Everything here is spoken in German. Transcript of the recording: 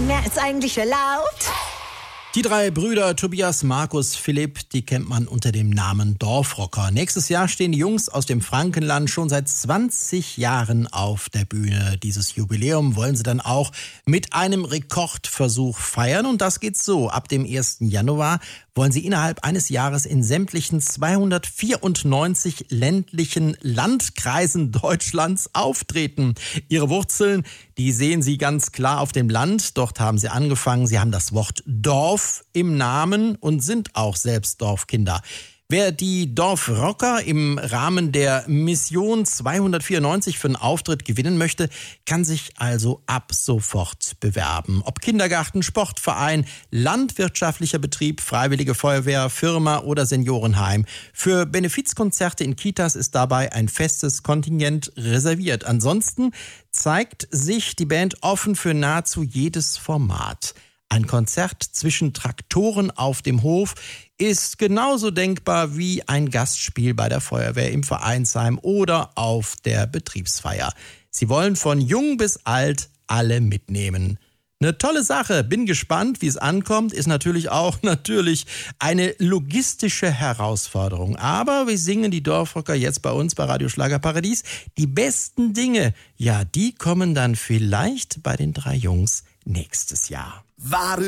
mehr als eigentlich erlaubt. Die drei Brüder Tobias, Markus, Philipp, die kennt man unter dem Namen Dorfrocker. Nächstes Jahr stehen die Jungs aus dem Frankenland schon seit 20 Jahren auf der Bühne. Dieses Jubiläum wollen sie dann auch mit einem Rekordversuch feiern. Und das geht so: Ab dem 1. Januar wollen sie innerhalb eines Jahres in sämtlichen 294 ländlichen Landkreisen Deutschlands auftreten. Ihre Wurzeln, die sehen sie ganz klar auf dem Land. Dort haben sie angefangen. Sie haben das Wort Dorf im Namen und sind auch selbst Dorfkinder. Wer die Dorfrocker im Rahmen der Mission 294 für einen Auftritt gewinnen möchte, kann sich also ab sofort bewerben. Ob Kindergarten, Sportverein, landwirtschaftlicher Betrieb, Freiwillige Feuerwehr, Firma oder Seniorenheim. Für Benefizkonzerte in Kitas ist dabei ein festes Kontingent reserviert. Ansonsten zeigt sich die Band offen für nahezu jedes Format. Ein Konzert zwischen Traktoren auf dem Hof ist genauso denkbar wie ein Gastspiel bei der Feuerwehr im Vereinsheim oder auf der Betriebsfeier. Sie wollen von jung bis alt alle mitnehmen. Eine tolle Sache, bin gespannt, wie es ankommt, ist natürlich auch eine logistische Herausforderung. Aber wir singen die Dorfrocker jetzt bei uns bei Radio Schlagerparadies. Die besten Dinge, ja, die kommen dann vielleicht bei den drei Jungs nächstes Jahr. Wahre